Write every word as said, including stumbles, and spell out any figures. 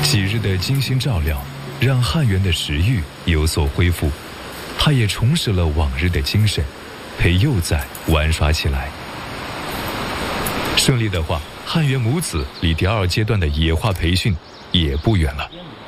几日的精心照料，让汉元的食欲有所恢复，他也重拾了往日的精神，陪幼崽玩耍起来。顺利的话，汉元母子离第二阶段的野化培训也不远了。